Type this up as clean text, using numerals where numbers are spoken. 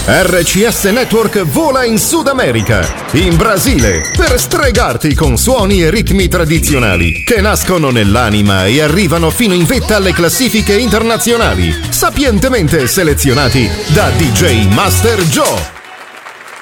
RCS Network vola in Sud America, in Brasile, per stregarti con suoni e ritmi tradizionali che nascono nell'anima e arrivano fino in vetta alle classifiche internazionali, sapientemente selezionati da DJ Master Joe.